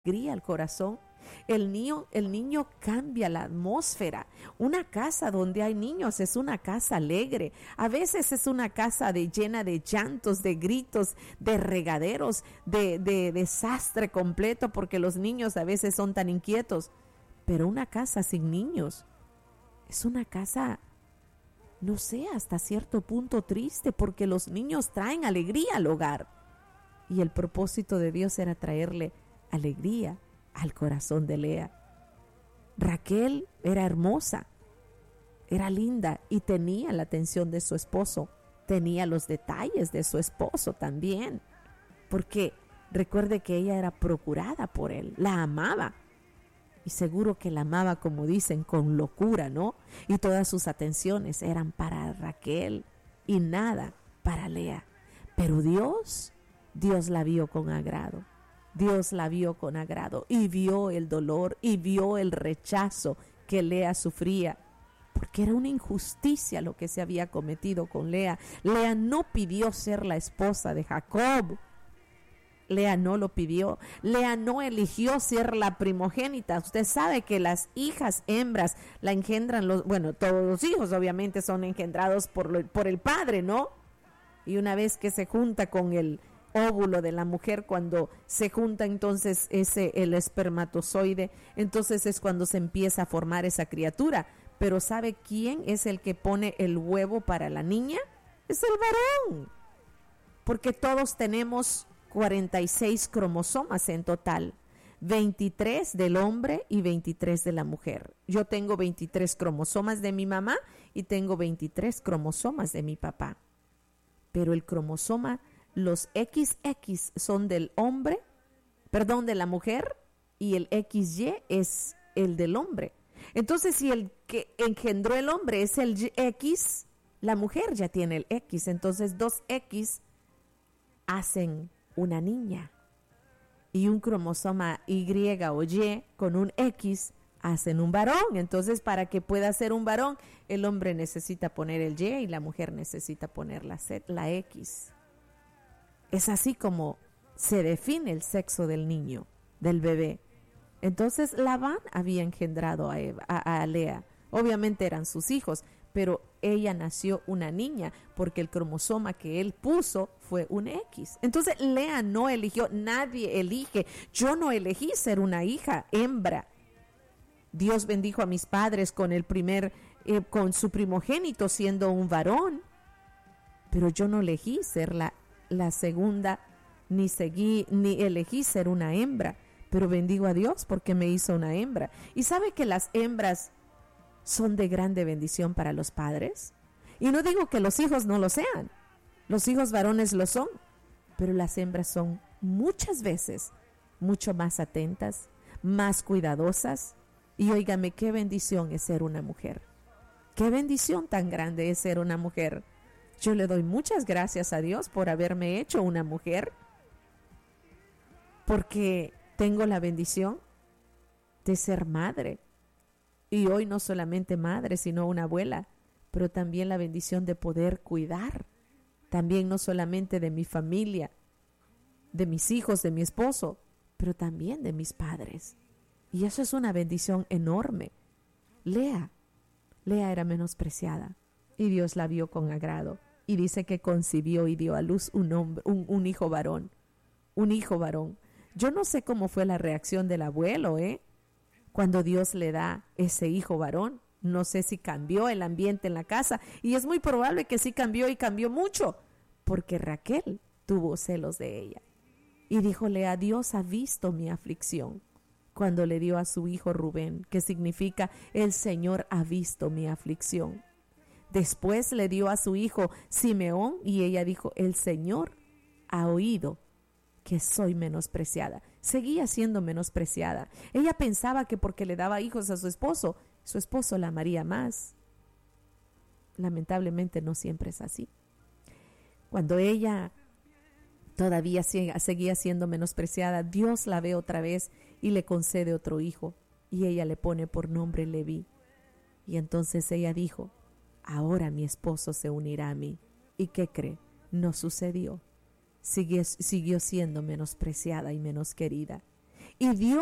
alegría al corazón. El niño cambia la atmósfera. Una casa donde hay niños es una casa alegre. A veces es una casa llena de llantos, de gritos, de regaderos, de desastre completo, porque los niños a veces son tan inquietos. Pero una casa sin niños es una casa, no sé, hasta cierto punto triste, porque los niños traen alegría al hogar. Y el propósito de Dios era traerle alegría al corazón de Lea. Raquel era hermosa, era linda y tenía la atención de su esposo, tenía los detalles de su esposo también, porque recuerde que ella era procurada por él, la amaba. Y seguro que la amaba, como dicen, con locura, ¿no? Y todas sus atenciones eran para Raquel y nada para Lea. Pero Dios la vio con agrado. Dios la vio con agrado y vio el dolor y vio el rechazo que Lea sufría, porque era una injusticia lo que se había cometido con Lea. Lea no pidió ser la esposa de Jacob. Lea no lo pidió. Lea no eligió ser la primogénita. Usted sabe que las hijas hembras la engendran todos los hijos obviamente son engendrados por el padre, ¿no? Y una vez que se junta con el óvulo de la mujer, cuando se junta entonces el espermatozoide, entonces es cuando se empieza a formar esa criatura. Pero ¿sabe quién es el que pone el huevo para la niña? Es el varón, porque todos tenemos 46 cromosomas en total, 23 del hombre y 23 de la mujer. Yo tengo 23 cromosomas de mi mamá y tengo 23 cromosomas de mi papá. Pero el cromosoma, los XX son del hombre, de la mujer, y el XY es el del hombre. Entonces, si el que engendró el hombre es el X, la mujer ya tiene el X. Entonces, 2X hacen una niña. Y un cromosoma Y o Y con un X hacen un varón. Entonces, para que pueda ser un varón, el hombre necesita poner el Y y la mujer necesita poner la X. Es así como se define el sexo del niño, del bebé. Entonces Labán había engendrado a Lea. Obviamente eran sus hijos, pero ella nació una niña porque el cromosoma que él puso fue un X. Entonces Lea no eligió, nadie elige. Yo no elegí ser una hija hembra. Dios bendijo a mis padres con con su primogénito siendo un varón, pero yo no elegí ser la segunda, ni elegí ser una hembra, pero bendigo a Dios porque me hizo una hembra. Y sabe que las hembras son de grande bendición para los padres. Y no digo que los hijos no lo sean, los hijos varones lo son, pero las hembras son muchas veces mucho más atentas, más cuidadosas. Y óigame, qué bendición es ser una mujer. Qué bendición tan grande es ser una mujer. Yo le doy muchas gracias a Dios por haberme hecho una mujer, porque tengo la bendición de ser madre. Y hoy no solamente madre, sino una abuela, pero también la bendición de poder cuidar, también no solamente de mi familia, de mis hijos, de mi esposo, pero también de mis padres. Y eso es una bendición enorme. Lea era menospreciada y Dios la vio con agrado. Y dice que concibió y dio a luz un hijo varón. Un hijo varón. Yo no sé cómo fue la reacción del abuelo, cuando Dios le da ese hijo varón. No sé si cambió el ambiente en la casa. Y es muy probable que sí cambió, y cambió mucho, porque Raquel tuvo celos de ella. Y díjole: a Dios ha visto mi aflicción, cuando le dio a su hijo Rubén, que significa el Señor ha visto mi aflicción. Después le dio a su hijo Simeón y ella dijo: el Señor ha oído que soy menospreciada. Seguía siendo menospreciada. Ella pensaba que porque le daba hijos a su esposo la amaría más. Lamentablemente no siempre es así. Cuando ella todavía seguía siendo menospreciada, Dios la ve otra vez y le concede otro hijo, y ella le pone por nombre Leví. Y entonces ella dijo: ahora mi esposo se unirá a mí. ¿Y qué cree? No sucedió. Siguió siendo menospreciada y menos querida. y Dios